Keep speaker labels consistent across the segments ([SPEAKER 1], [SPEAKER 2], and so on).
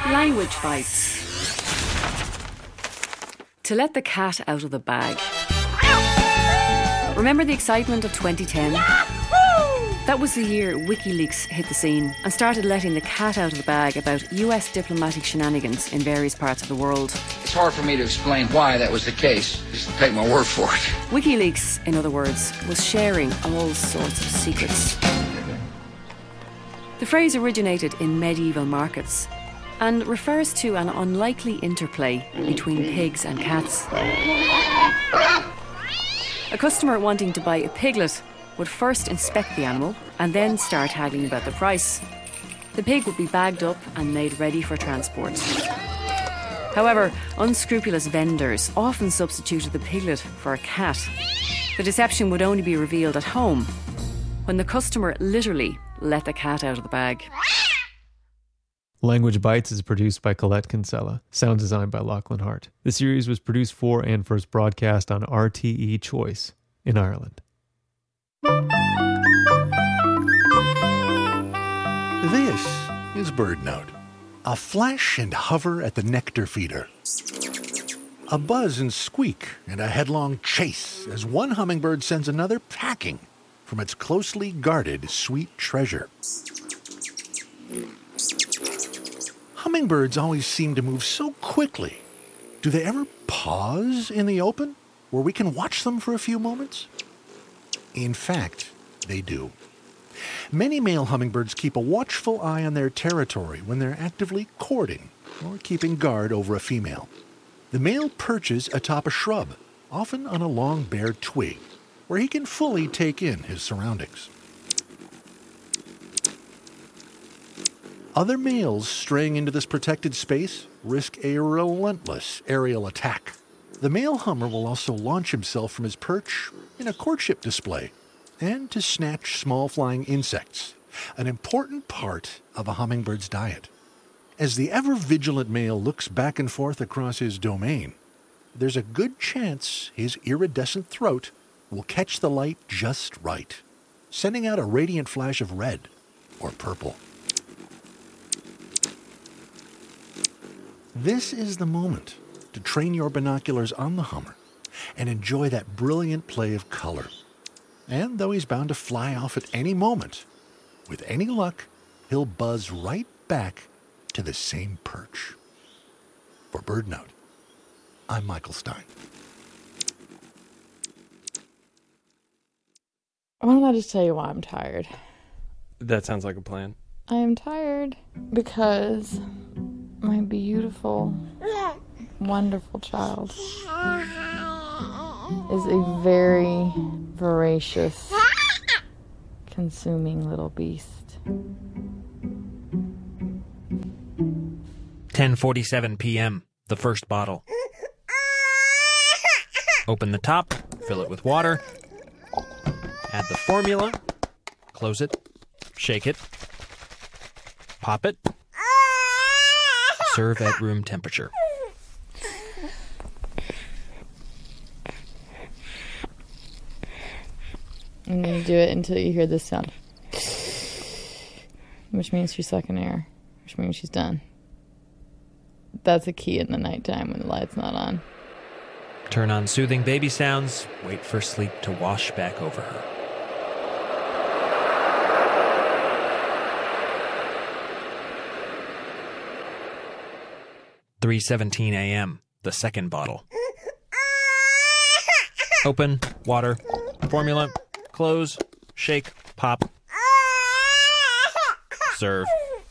[SPEAKER 1] Language bites. To let the cat out of the bag. Remember the excitement of 2010? That was the year WikiLeaks hit the scene and started letting the cat out of the bag about US diplomatic shenanigans in various parts of the world.
[SPEAKER 2] It's hard for me to explain why that was the case. Just take my word for it.
[SPEAKER 1] WikiLeaks, in other words, was sharing all sorts of secrets. The phrase originated in medieval markets and refers to an unlikely interplay between pigs and cats. A customer wanting to buy a piglet would first inspect the animal and then start haggling about the price. The pig would be bagged up and made ready for transport. However, unscrupulous vendors often substituted the piglet for a cat. The deception would only be revealed at home, when the customer literally let the cat out of the bag.
[SPEAKER 3] Language Bites is produced by Colette Kinsella, sound designed by Lachlan Hart. The series was produced for and first broadcast on RTE Choice in Ireland.
[SPEAKER 4] This is BirdNote. A flash and hover at the nectar feeder. A buzz and squeak and a headlong chase as one hummingbird sends another packing from its closely guarded sweet treasure. Hummingbirds always seem to move so quickly. Do they ever pause in the open where we can watch them for a few moments? In fact, they do. Many male hummingbirds keep a watchful eye on their territory when they're actively courting or keeping guard over a female. The male perches atop a shrub, often on a long bare twig, where he can fully take in his surroundings. Other males straying into this protected space risk a relentless aerial attack. The male hummer will also launch himself from his perch in a courtship display and to snatch small flying insects, an important part of a hummingbird's diet. As the ever-vigilant male looks back and forth across his domain, there's a good chance his iridescent throat will catch the light just right, sending out a radiant flash of red or purple. This is the moment to train your binoculars on the hummer and enjoy that brilliant play of color. And though he's bound to fly off at any moment, with any luck, he'll buzz right back to the same perch. For BirdNote, I'm Michael Stein.
[SPEAKER 5] Why don't I just tell you why I'm tired?
[SPEAKER 6] That sounds like a plan.
[SPEAKER 5] I am tired because my beautiful, wonderful child is a very voracious, consuming little beast.
[SPEAKER 7] 10:47 p.m. The first bottle. Open the top, fill it with water, add the formula, close it, shake it, pop it, serve at room temperature.
[SPEAKER 5] And then you do it until you hear this sound, which means she's sucking air, which means she's done. That's a key in the nighttime when the light's not on.
[SPEAKER 7] Turn on soothing baby sounds, wait for sleep to wash back over her. "3:17 a.m. The second bottle. Open, water, formula, close, shake, pop, serve.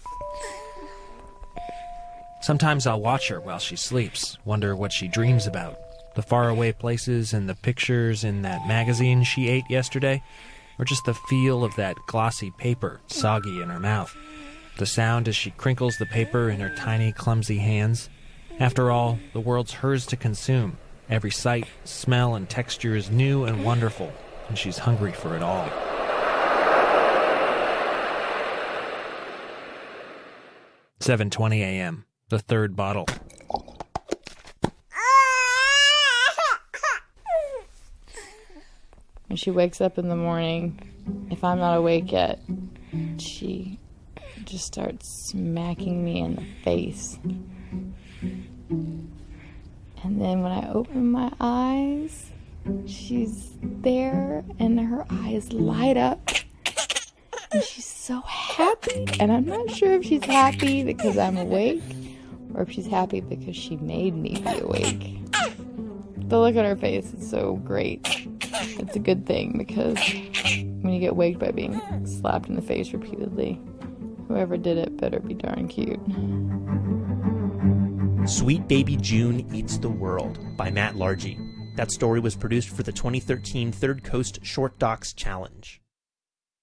[SPEAKER 7] Sometimes I'll watch her while she sleeps, wonder what she dreams about. The faraway places and the pictures in that magazine she ate yesterday, or just the feel of that glossy paper soggy in her mouth. The sound as she crinkles the paper in her tiny, clumsy hands. After all, the world's hers to consume. Every sight, smell, and texture is new and wonderful, and she's hungry for it all. "7:20 a.m. The third bottle.
[SPEAKER 5] When she wakes up in the morning, if I'm not awake yet, she just starts smacking me in the face. And then when I open my eyes, she's there and her eyes light up. And she's so happy. And I'm not sure if she's happy because I'm awake or if she's happy because she made me be awake. The look on her face is so great. It's a good thing because when you get waked by being slapped in the face repeatedly, whoever did it better be darn cute.
[SPEAKER 8] Sweet Baby June Eats the World by Matt Largy. That story was produced for the 2013 Third Coast Short Docs Challenge.